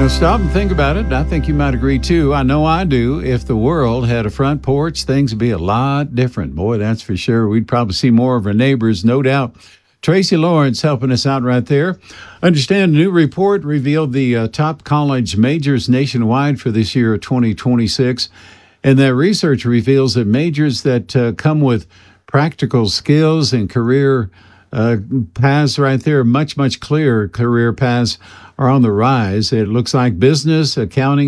Now stop and think about it. I think you might agree too. I know I do. If the world had a front porch, things would be a lot different. Boy, that's for sure. We'd probably see more of our neighbors, no doubt. Tracy Lawrence helping us out right there. Understand a new report revealed the top college majors nationwide for this year of 2026. And that research reveals that majors that come with practical skills and career paths right there, much clearer career paths are on the rise. It looks like business, accounting,